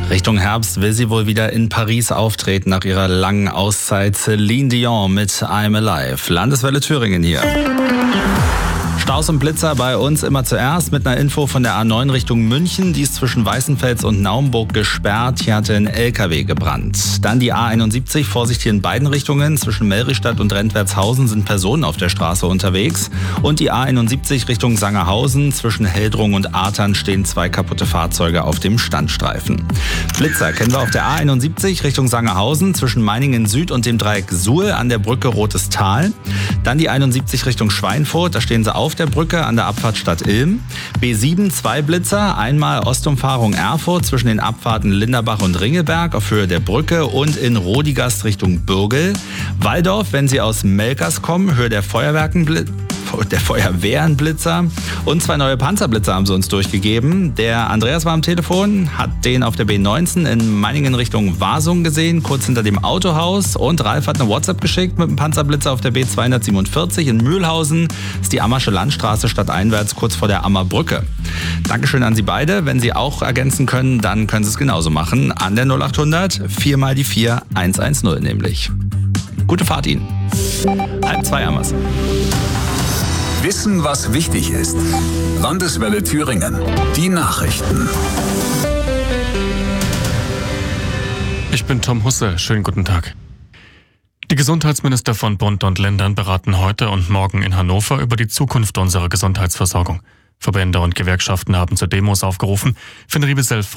Richtung Herbst will sie wohl wieder in Paris auftreten nach ihrer langen Auszeit. Celine Dion mit I'm Alive. Landeswelle Thüringen hier. Staus und Blitzer bei uns immer zuerst mit einer Info von der A9 Richtung München. Die ist zwischen Weißenfels und Naumburg gesperrt. Hier hatte ein LKW gebrannt. Dann die A71, Vorsicht hier in beiden Richtungen. Zwischen Melrichstadt und Rentwertshausen sind Personen auf der Straße unterwegs. Und die A71 Richtung Sangerhausen. Zwischen Heldrung und Artern stehen 2 kaputte Fahrzeuge auf dem Standstreifen. Blitzer kennen wir auf der A71 Richtung Sangerhausen. Zwischen Meiningen Süd und dem Dreieck Suhl an der Brücke Rotes Tal. Dann die 71 Richtung Schweinfurt. Da stehen sie auf der Brücke an der Abfahrt Stadt Ilm. B7 2 Blitzer, einmal Ostumfahrung Erfurt zwischen den Abfahrten Linderbach und Ringelberg auf Höhe der Brücke und in Rodigast Richtung Bürgel. Waldorf, wenn Sie aus Melkers kommen, Höhe der Feuerwehren-Blitzer. Und 2 neue Panzerblitzer haben sie uns durchgegeben. Der Andreas war am Telefon, hat den auf der B19 in Meiningen Richtung Wasung gesehen, kurz hinter dem Autohaus. Und Ralf hat eine WhatsApp geschickt mit einem Panzerblitzer auf der B247 in Mühlhausen. Das ist die Ammersche Landstraße stadteinwärts, kurz vor der Ammerbrücke. Dankeschön an Sie beide. Wenn Sie auch ergänzen können, dann können Sie es genauso machen. An der 0800 4 mal die 4 110 nämlich. Gute Fahrt Ihnen. 1:30 haben wir's. Wissen, was wichtig ist. Landeswelle Thüringen. Die Nachrichten. Ich bin Tom Husse. Schönen guten Tag. Die Gesundheitsminister von Bund und Ländern beraten heute und morgen in Hannover über die Zukunft unserer Gesundheitsversorgung. Verbände und Gewerkschaften haben zu Demos aufgerufen. Finn Riebesell